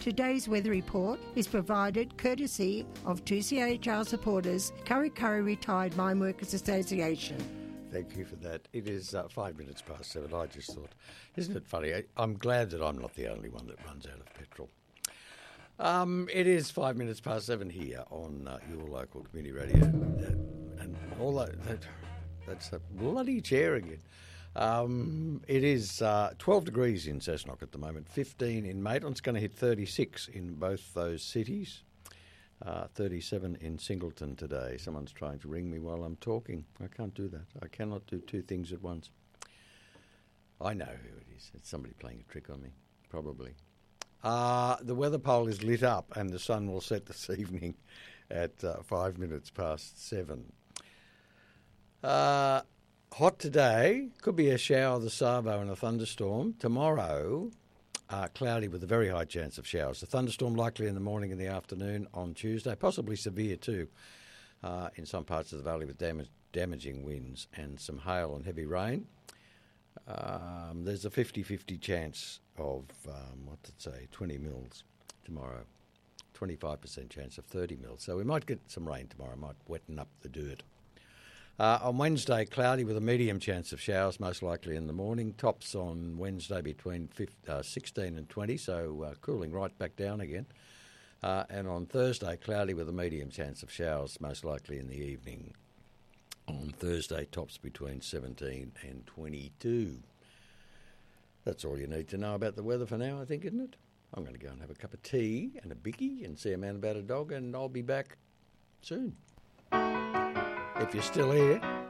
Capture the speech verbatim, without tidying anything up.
Today's weather report is provided courtesy of two C H R supporters, Curry Curry Retired Mine Workers Association. Thank you for that. It is uh, five minutes past seven. I just thought, isn't it funny? I, I'm glad that I'm not the only one that runs out of petrol. Um, it is five minutes past seven here on uh, your local community radio. Uh, and all that, that, that's a bloody chair again. Um, it is uh, twelve degrees in Cessnock at the moment, fifteen in Maitland. It's going to hit thirty-six in both those cities, uh, thirty-seven in Singleton today. Someone's trying to ring me while I'm talking. I can't do that. I cannot do two things at once. I know who it is. It's somebody playing a trick on me, probably. Uh, the weather pole is lit up and the sun will set this evening at uh, five minutes past seven. Uh... Hot today, could be a shower of the Savo and a thunderstorm. Tomorrow, uh, cloudy with a very high chance of showers. A thunderstorm likely in the morning and the afternoon on Tuesday, possibly severe too uh, in some parts of the valley with damage, damaging winds and some hail and heavy rain. Um, there's a fifty-fifty chance of, um, what to say, twenty mils tomorrow. twenty-five percent chance of thirty mils. So we might get some rain tomorrow, might wetten up the dirt. Uh, on Wednesday, cloudy with a medium chance of showers, most likely in the morning. Tops on Wednesday between fifteen, uh, sixteen and twenty, so uh, cooling right back down again. Uh, and on Thursday, cloudy with a medium chance of showers, most likely in the evening. On Thursday, tops between seventeen and twenty-two. That's all you need to know about the weather for now, I think, isn't it? I'm going to go and have a cup of tea and a biggie and see a man about a dog, and I'll be back soon. If you're still here.